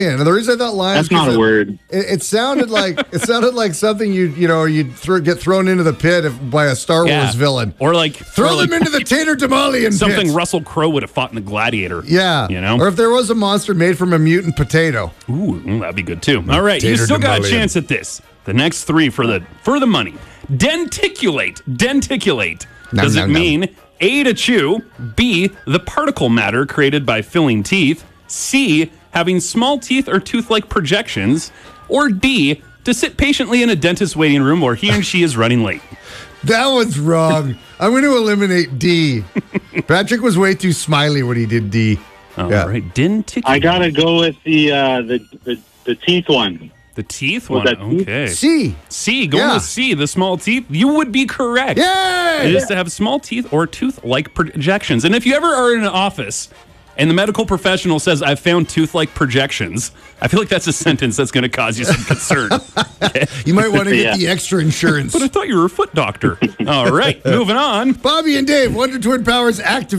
And the reason I thought lion. That's not a word. It sounded like something you'd get thrown into the pit by a Star Wars villain, or throw them into the Tater Demolian something pit. Russell Crowe would have fought in the Gladiator. Yeah, or if there was a monster made from a mutant potato. Ooh, that'd be good too. All right, you still got a chance at this. The next three for the money. Denticulate. Does it mean A, to chew, B, the particle matter created by filling teeth, C, having small teeth or tooth-like projections, or D, to sit patiently in a dentist's waiting room where he and she is running late? That one's wrong. I'm going to eliminate D. Patrick was way too smiley when he did D. All right, denticulate. I got to go with the teeth one. The teeth one? Okay. C. Going with C, the small teeth. You would be correct. Yay! It is to have small teeth or tooth-like projections. And if you ever are in an office and the medical professional says, I've found tooth-like projections, I feel like that's a sentence that's going to cause you some concern. Okay? You might want to get the extra insurance. But I thought you were a foot doctor. All right, moving on. Bobby and Dave, Wonder Twin Powers active.